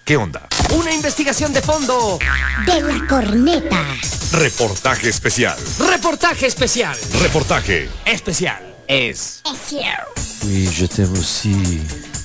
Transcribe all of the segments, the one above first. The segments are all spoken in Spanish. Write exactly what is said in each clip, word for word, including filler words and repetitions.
¿Qué onda? Una investigación de fondo de la corneta. Reportaje especial. Reportaje especial. Reportaje Especial. es. Oui, je t'aime aussi.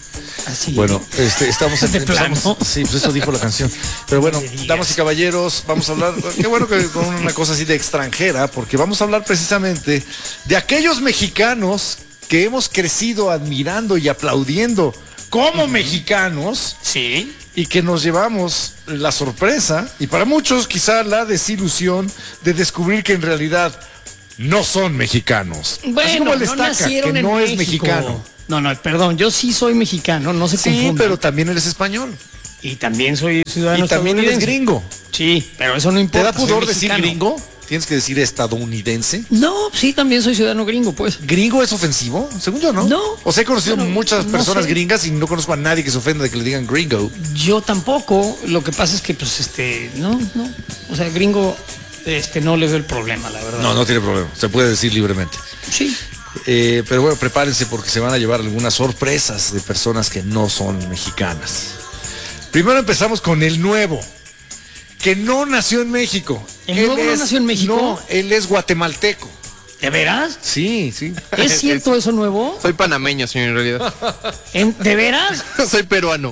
Así. Bueno, este, estamos ¿De empezamos- plano? Sí, pues eso dijo la canción. Pero bueno, No me digas. damas y caballeros, vamos a hablar, qué bueno que con una cosa así de extranjera, porque vamos a hablar precisamente de aquellos mexicanos que hemos crecido admirando y aplaudiendo como mexicanos Sí. y que nos llevamos la sorpresa y para muchos quizá la desilusión de descubrir que en realidad no son mexicanos. Así Bueno, como el no Estaca, nacieron que en no es México. mexicano. No, no, perdón, yo sí soy mexicano, no se Sí, confundan. pero también eres español. Y también soy ciudadano Y también eres estadounidense. gringo. Sí, pero eso no ¿Te importa. da pudor soy decir mexicano. gringo? Tienes que decir estadounidense. No, sí, también soy ciudadano gringo, pues. ¿Gringo es ofensivo? Según yo, ¿no? No. O sea, he conocido Bueno, muchas no personas sé. gringas y no conozco a nadie que se ofenda de que le digan gringo. Yo tampoco. Lo que pasa es que, pues, este, no, no. O sea, gringo, este, no le veo el problema, la verdad. No, no tiene problema. Se puede decir libremente. Sí. Eh, pero bueno, prepárense porque se van a llevar algunas sorpresas de personas que no son mexicanas. Primero empezamos con el nuevo, que no nació en México. ¿El Él nuevo no nació en México? No, él es guatemalteco. ¿De veras? Sí, sí. ¿Es cierto eso nuevo? Soy panameño, señor, en realidad. ¿En- ¿De veras? Soy peruano.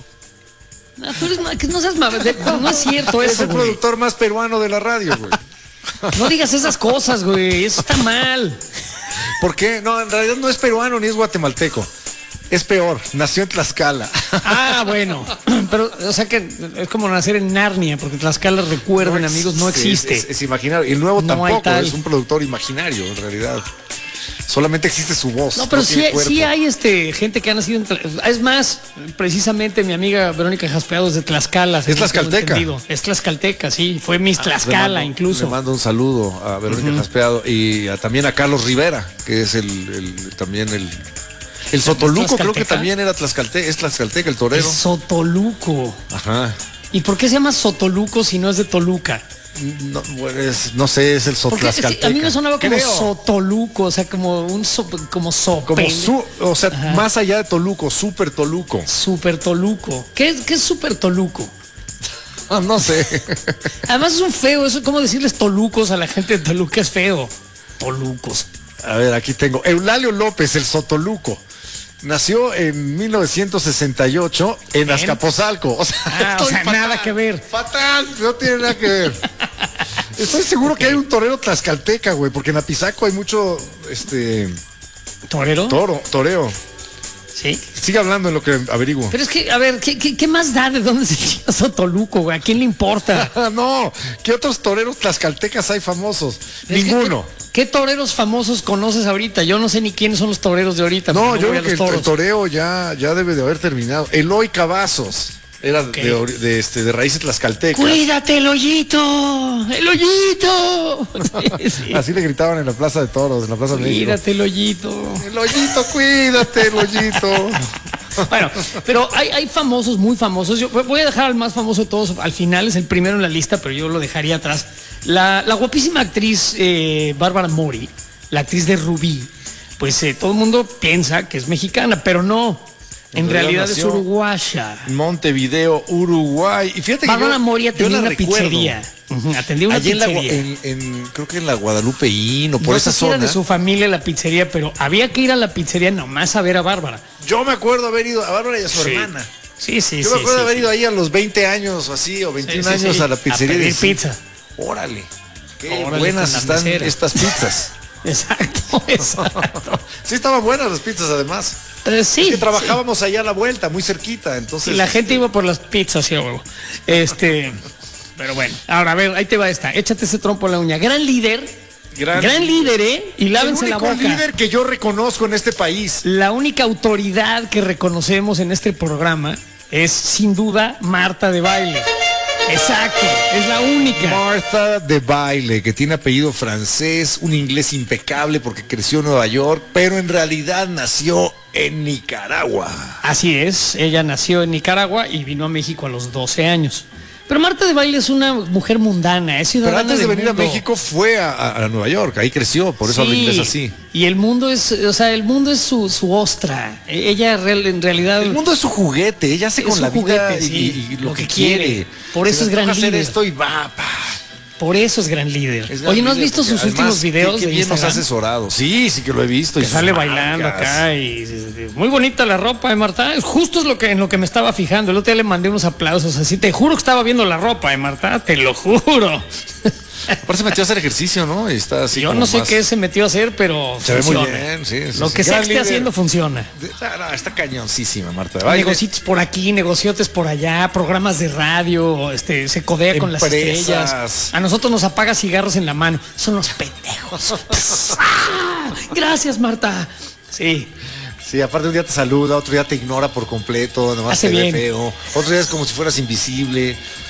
No, tú eres ma- que no seas ma- de- no es cierto Es eso, el güey. productor más peruano de la radio, güey. No digas esas cosas, güey. Eso está mal. ¿Por qué? No, en realidad no es peruano ni es guatemalteco. Es peor, nació en Tlaxcala. Ah, bueno. Pero, o sea que es como nacer en Narnia, porque Tlaxcala, recuerden, No amigos, no existe, existe. Es, es imaginario. Y el nuevo No hay tampoco, tal. es un productor imaginario, en realidad. Solamente existe su voz. No, pero sí, tiene cuerpo. sí hay este gente que ha nacido en Tla- Es más, precisamente mi amiga Verónica Jaspeado es de Tlaxcala. según tengo tlaxcalteca. entendido. Es tlaxcalteca, sí. Fue Miss Le Tlaxcala, mando- incluso. Le mando un saludo a Verónica Jaspeado y a- también a Carlos Rivera, que es el, el- también el el Sotoluco, creo que tlaxcalteca? también era tlaxcalteca, es tlaxcalteca el torero. Es Sotoluco. Ajá. ¿Y por qué se llama Sotoluco si no es de Toluca? No, bueno, es- no sé, es el Porque es que Sotlaxcalteca. a mí me sonaba como Creo. Sotoluco, o sea, como un so, como sope. Como su, o sea, más allá de Toluco, super Toluco. Super Toluco. ¿Qué, es- ¿Qué es Super Toluco? Ah, no sé. Además es un feo, eso es como decirles tolucos a la gente de Toluca, es feo. Tolucos. A ver, aquí tengo. Eulalio López, el Sotoluco. Nació en mil novecientos sesenta y ocho en Bien. Azcapotzalco. O sea, Ah, o estoy sea, nada que ver. Fatal, no tiene nada que ver. Estoy seguro que hay un torero tlaxcalteca, güey, porque en Apizaco hay mucho este ¿Torero? toro, toreo. Sí. Sigue hablando en lo que averiguo. Pero es que, a ver, ¿qué, qué, qué más da de dónde se llama Sotoluco, güey? ¿A quién le importa? Ah, no, ¿qué otros toreros tlaxcaltecas hay famosos? Es que, Ninguno. ¿qué, qué toreros famosos conoces ahorita? Yo no sé ni quiénes son los toreros de ahorita. No, porque yo voy a creo que los el, el toros. toreo ya, ya debe de haber terminado. Eloy Cavazos era Ok. de, ori- de, este, de raíces tlaxcaltecas. ¡Cuídate, el hoyito! ¡El hoyito! Sí, sí. Así le gritaban en la Plaza de Toros, en la Plaza de México. Cuídate, el hoyito. El hoyito, cuídate, el hoyito. Bueno, pero hay, hay famosos, muy famosos. Yo voy a dejar al más famoso de todos. Al final es el primero en la lista, pero yo lo dejaría atrás. La, la guapísima actriz eh, Bárbara Mori, la actriz de Rubí, pues eh, todo el mundo piensa que es mexicana, pero no. En, En realidad, realidad es nació uruguaya. Montevideo, Uruguay. Y fíjate que Bárbara yo, Mori yo atendía la una recuerdo. pizzería. Ujú, atendía una Allí en la, Gua- pizzería. en, en- creo que en la Guadalupeín o por No esa sé si era zona. de su familia la pizzería, pero había que ir a la pizzería nomás a ver a Bárbara. Yo me acuerdo haber ido a Bárbara y a su Sí. hermana. Sí, sí, Yo sí. me acuerdo sí, haber sí. ido ahí a los veinte años o así, o veintiún Sí, sí, años sí. a la pizzería. A y pedir decir, pizza. Órale, qué Órale, buenas con la están mesera. estas pizzas. Exacto, exacto. Sí, estaban buenas las pizzas además. Eh, sí. Es que trabajábamos allá a la vuelta, muy cerquita, entonces. Y la gente iba por las pizzas, sí, a huevo. Este, pero bueno. Ahora, a ver, ahí te va esta. Échate ese trompo en la uña. Gran líder. Gran Gran, líder, ¿eh? Y el lávense la único boca. líder que yo reconozco en este país. La única autoridad que reconocemos en este programa es, sin duda, Marta de Baile. Exacto, es la única. Martha de Baile, que tiene apellido francés, un inglés impecable porque creció en Nueva York, pero en realidad nació en Nicaragua. Así es, ella nació en Nicaragua y vino a México a los doce años. Pero Marta de Baile es una mujer mundana, es ciudadana. Pero antes de del venir mundo. a México fue a, a- a Nueva York, ahí creció, por eso habla Sí, inglés así. Y el mundo es, o sea, el mundo es su, su ostra. E- Ella real- en realidad. El mundo es su juguete, ella hace Es con su la vida juguete, y, sí, y- y lo, que, quiere. Por eso Se es le gran antoja hacer líder. esto y va, pa. Por eso es gran líder. Es gran Oye, ¿no has líder, visto sus porque últimos además, videos qué, qué de bien nos ha Instagram? asesorado. Sí, sí que lo he visto. y Que sus sale bailando marcas. acá y muy bonita la ropa de Marta. Justo es lo que en lo que me estaba fijando. El otro día le mandé unos aplausos así. Te juro que estaba viendo la ropa de Marta, te lo juro. Aparte se metió a hacer ejercicio, ¿no? Y está así Yo como no sé más- qué se metió a hacer, pero Se ve muy funciona. bien, sí, sí, Lo sí. que sea Gran que esté líder. haciendo funciona. Ah, no, está cañoncísima, Marta de Baile. Negocios por aquí, negociotes por allá, programas de radio, este, se codea con las Empresas. estrellas. A nosotros nos apaga cigarros en la mano. Son los pendejos. ¡Ah! Gracias, Marta. Sí. Sí, aparte un día te saluda, otro día te ignora por completo, nomás Hace te ve bien. feo. Otro día es como si fueras invisible.